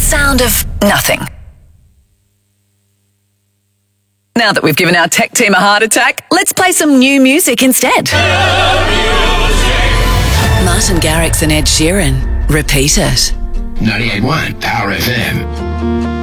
sound of nothing. Now that we've given our tech team a heart attack, let's play some new music instead. Martin Garrix and Ed Sheeran. Repeat It. 98.1 Power FM.